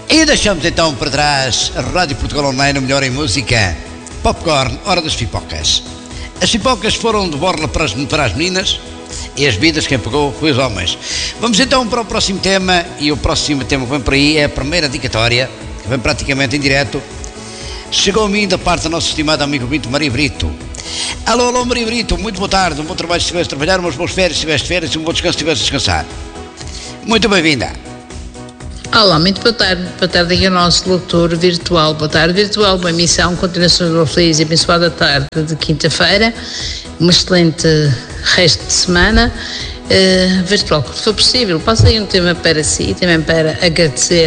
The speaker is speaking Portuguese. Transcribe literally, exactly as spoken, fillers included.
E deixamos então para trás a Rádio Portugal Online, o melhor em música. Popcorn, hora das pipocas. As pipocas foram de borla para as, para as meninas e as bebidas quem pagou foi os homens. Vamos então para o próximo tema, e o próximo tema que vem por aí é a primeira dedicatória, que vem praticamente em direto. Chegou a mim da parte do nosso estimado amigo Brito, Maria Brito. Alô, alô Maria Brito, muito boa tarde, um bom trabalho se estivesse a trabalhar, umas boas férias se estivesse de férias e um bom descanso se estivesse a descansar. Muito bem-vinda. Olá, muito boa tarde, boa tarde aqui ao nosso doutor virtual, boa tarde virtual, boa emissão, continuação de uma feliz e abençoada tarde de quinta-feira, um excelente resto de semana, uh, virtual, quando for possível, passo aí um tema para si, também para agradecer